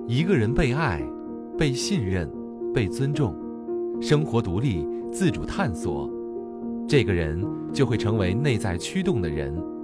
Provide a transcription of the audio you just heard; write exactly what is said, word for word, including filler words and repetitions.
一个人被爱、被信任、被尊重，生活独立、自主探索，这个人就会成为内在驱动的人，